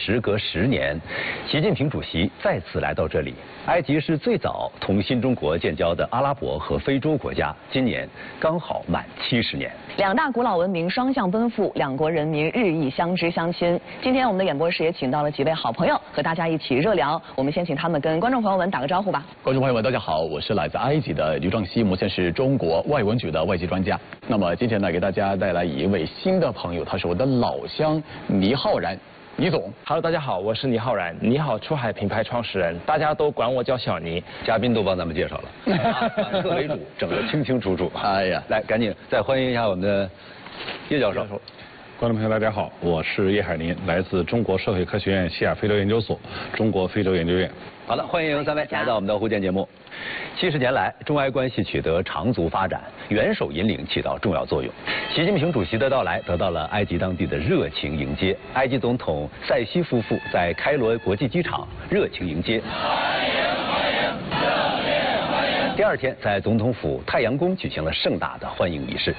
时隔10年，习近平主席再次来到这里。埃及是最早同新中国建交的阿拉伯和非洲国家，今年刚好满70年。 两大古老文明双向奔赴，两国人民日益相知相亲。今天我们的演播室也请到了几位好朋友，和大家一起热聊。我们先请他们跟观众朋友们打个招呼吧。 观众朋友们，大家好，我是来自埃及的刘正熙，目前是中国外文局的外籍专家。那么今天呢，给大家带来一位新的朋友，他是我的老乡倪浩然。倪总 ，Hello， 大家好，我是倪浩然，倪好出海品牌创始人，大家都管我叫小倪。 嘉宾都帮咱们介绍了，反客为主，整个清清楚楚。 哎呀， 来，赶紧再欢迎一下我们的叶教授。 观众朋友，大家好，我是叶海林，来自中国社会科学院西亚非洲研究所、中国非洲研究院。 好的，欢迎三位来到我们的互鉴节目。70年来，中埃关系取得长足发展，元首引领起到重要作用。习近平主席的到来得到了埃及当地的热情迎接。埃及总统塞西夫妇在开罗国际机场热情迎接。第二天，在总统府太阳宫举行了盛大的欢迎仪式。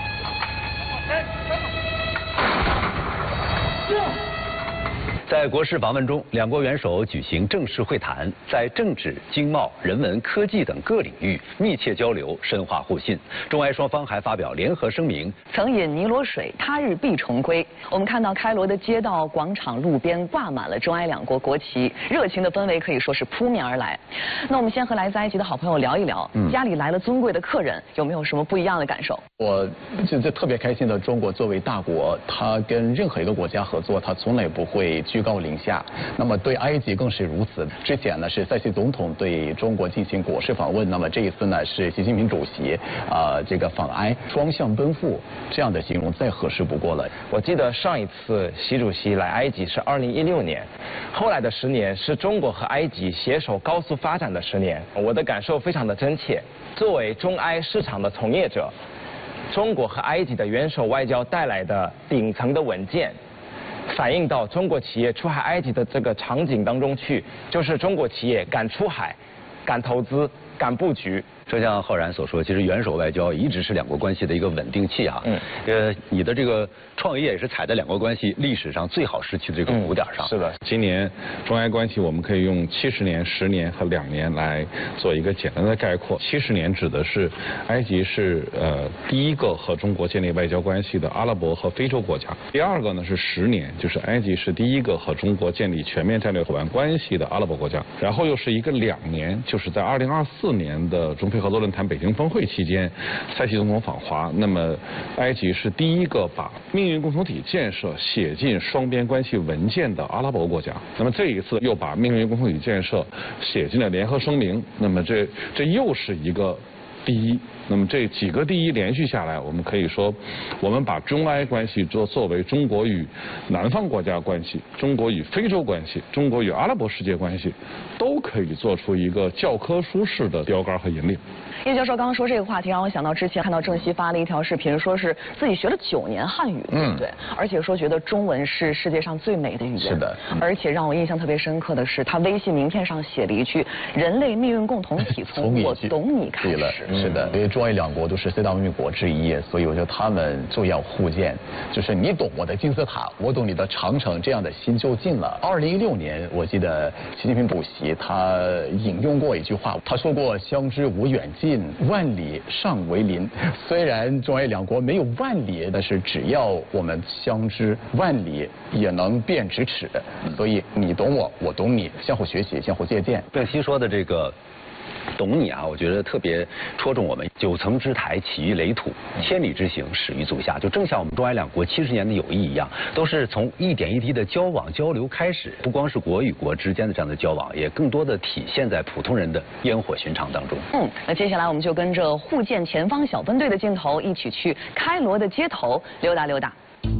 在国事访问中，两国元首举行正式会谈，在政治、经贸、人文、科技等各领域密切交流，深化互信。中埃双方还发表联合声明： 曾饮尼罗水，他日必重归。我们看到开罗的街道、广场、路边挂满了中埃两国国旗，热情的氛围可以说是扑面而来。那我们先和来自埃及的好朋友聊一聊，家里来了尊贵的客人，有没有什么不一样的感受？ 我这特别开心的，中国作为大国，它跟任何一个国家合作，它从来不会居高临下。那么对埃及更是如此。之前呢是塞西总统对中国进行国事访问，那么这一次呢是习近平主席这个访埃，双向奔赴，这样的形容再合适不过了。 我记得上一次习主席来埃及是2016年，后来的10年是中国和埃及携手高速发展的10年。我的感受非常的真切。作为中埃市场的从业者，中国和埃及的元首外交带来的顶层的稳健，反映到中国企业出海埃及的这个场景当中去，就是中国企业敢出海、敢投资、敢布局。 就像浩然所说，其实元首外交一直是两国关系的一个稳定器啊。你的这个创业也是踩在两国关系历史上最好时期的这个鼓点上。 是的， 今年中埃关系我们可以用70年、10年和2年来做一个简单的概括。70年指的是埃及是第一个和中国建立外交关系的阿拉伯和非洲国家。第二个呢是10年，就是埃及是第一个和中国建立全面战略伙伴关系的阿拉伯国家。然后又是一个2年，就是在2024年的中非合作论坛北京峰会期间，塞西总统访华。那么，埃及是第一个把命运共同体建设写进双边关系文件的阿拉伯国家。那么这一次又把命运共同体建设写进了联合声明。那么这又是一个第一。那么这几个第一连续下来，我们可以说，我们把中埃关系作为中国与南方国家关系、中国与非洲关系、中国与阿拉伯世界关系，都可以做出一个教科书式的标杆和引领。 叶教授刚刚说这个话题，让我想到之前看到郑熙发了一条视频，说是自己学了9年汉语，对不对？而且说觉得中文是世界上最美的语言。 是的。 而且让我印象特别深刻的是，他微信名片上写了一句：“人类命运共同体，从我懂你开始。” 是的，因为中埃两国都是最大文明国之一，所以我觉得他们就要互鉴，就是你懂我的金字塔，我懂你的长城，这样的心就近了。2016年，我记得习近平主席他引用过一句话，他说过：“相知无远近，万里尚为邻。”虽然中埃两国没有万里，但是只要我们相知，万里也能变咫尺。所以你懂我，我懂你，相互学习，相互借鉴。 郑熙说的这个懂你啊，我觉得特别戳中我们。9层之台，起于垒土；千里之行，始于足下。就正像我们中埃两国70年的友谊一样，都是从一点一滴的交往交流开始。不光是国与国之间的这样的交往，也更多的体现在普通人的烟火寻常当中。 那接下来我们就跟着互鉴前方小分队的镜头，一起去开罗的街头溜达溜达。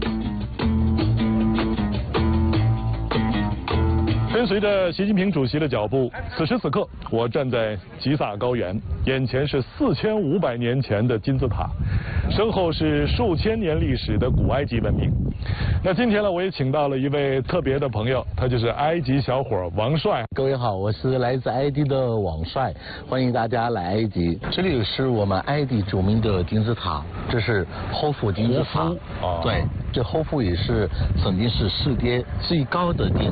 跟随着习近平主席的脚步，此时此刻，我站在吉萨高原，眼前是4500年前的金字塔，身后是数千年历史的古埃及文明。那今天呢，我也请到了一位特别的朋友，他就是埃及小伙王帅。 各位好，我是来自埃及的王帅，欢迎大家来埃及。这里是我们埃及著名的金字塔，这是霍夫金字塔。对，这霍夫也是曾经是世界最高的金